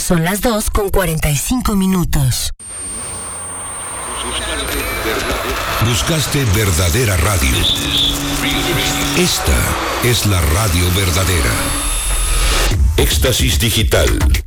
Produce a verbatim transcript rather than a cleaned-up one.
Son las dos con cuarenta y cinco minutos. Buscaste verdadera radio. Esta es la radio verdadera. Éxtasis Digital.